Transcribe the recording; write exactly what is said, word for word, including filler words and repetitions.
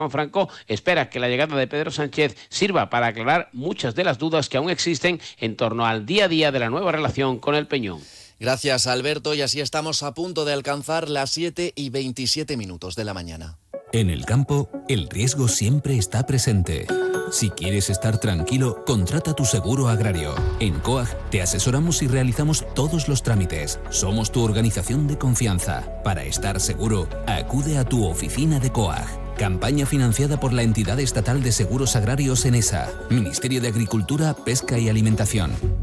Juan Franco espera que la llegada de Pedro Sánchez sirva para aclarar muchas de las dudas que aún existen en torno al día a día de la nueva relación con el Peñón. Gracias, Alberto, y así estamos a punto de alcanzar las siete y veintisiete minutos de la mañana. En el campo, el riesgo siempre está presente. Si quieres estar tranquilo, contrata tu seguro agrario. En COAG te asesoramos y realizamos todos los trámites. Somos tu organización de confianza. Para estar seguro, acude a tu oficina de COAG. Campaña financiada por la entidad estatal de seguros agrarios ENESA, Ministerio de Agricultura, Pesca y Alimentación.